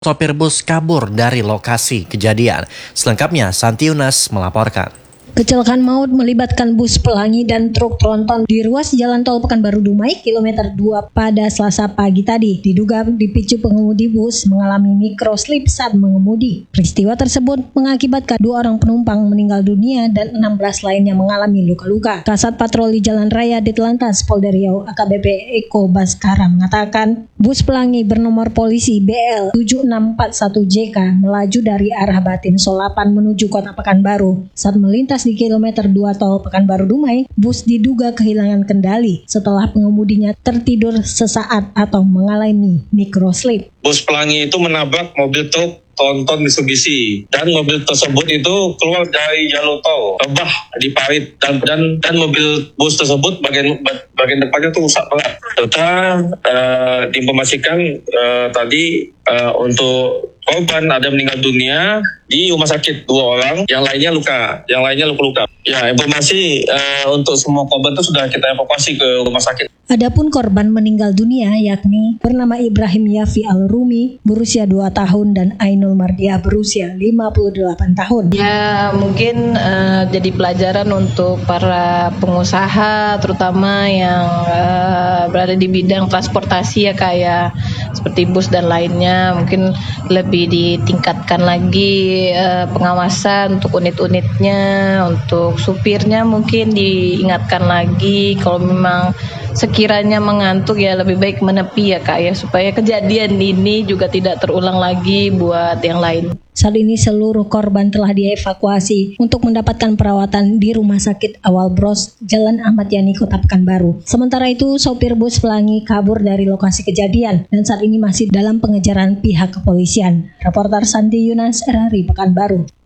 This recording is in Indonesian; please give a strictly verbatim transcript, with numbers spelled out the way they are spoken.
Sopir bus kabur dari lokasi kejadian. Selengkapnya, Santi Yunas melaporkan. Kecelakaan maut melibatkan bus pelangi dan truk tronton di ruas jalan tol Pekanbaru Dumai, kilometer dua pada Selasa pagi tadi. Diduga dipicu pengemudi bus mengalami microslip saat mengemudi. Peristiwa tersebut mengakibatkan dua orang penumpang meninggal dunia dan enam belas lainnya mengalami luka-luka. Kasat Patroli Jalan Raya Ditlantas Polda Riau A K B P Eko Baskara mengatakan, bus pelangi bernomor polisi B L tujuh enam empat satu J K melaju dari arah Batin Solapan menuju Kota Pekanbaru. Saat melintas di kilometer dua tol Pekanbaru Dumai, bus diduga kehilangan kendali setelah pengemudinya tertidur sesaat atau mengalami microslip. Bus pelangi itu menabrak mobil truk tronton Mitsubishi dan mobil tersebut itu keluar dari jalur tol, rebah di parit dan dan dan mobil bus tersebut bagian bagian depannya tuh rusak berat. Serta uh, diinformasikan uh, tadi uh, untuk korban ada meninggal dunia di rumah sakit dua orang, yang lainnya luka, yang lainnya luka-luka. Ya, informasi uh, untuk semua korban itu sudah kita evakuasi ke rumah sakit. Adapun korban meninggal dunia yakni bernama Ibrahim Yafi Al-Rumi berusia dua tahun dan Ainul Mardiah berusia lima puluh delapan tahun. Ya, mungkin uh, jadi pelajaran untuk para pengusaha terutama yang uh, berada di bidang transportasi ya kayak seperti bus dan lainnya, mungkin lebih ditingkatkan lagi uh, pengawasan untuk unit-unitnya, untuk supirnya mungkin diingatkan lagi kalau memang sekiranya mengantuk ya lebih baik menepi ya Kak ya, supaya kejadian ini juga tidak terulang lagi buat yang lain. Saat ini seluruh korban telah dievakuasi untuk mendapatkan perawatan di Rumah Sakit Awal Bros Jalan Ahmad Yani Kota Pekanbaru. Sementara itu sopir bus pelangi kabur dari lokasi kejadian dan saat ini masih dalam pengejaran pihak kepolisian. Reporter Santi Yunas R R I Pekanbaru.